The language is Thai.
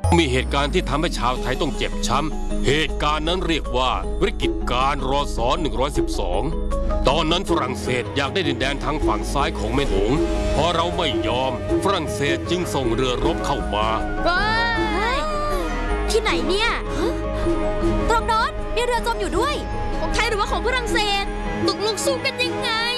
มีเหตุการณ์ที่ทำให้ชาวไทยต้องเจ็บช้ำเหตุการณ์นั้นเรียกว่าวิกฤตการณ์รศ112ตอนนั้นฝรั่งเศสอยากได้ดินแดนทางฝั่งซ้ายของแม่โขงพอเราไม่ยอมฝรั่งเศสจึงส่งเรือรบเข้ามาที่ไหนเนี่ยตรงโน้นมีเรือจมอยู่ด้วยของไทยหรือว่าของฝรั่งเศสตกลงสู้กันยังไง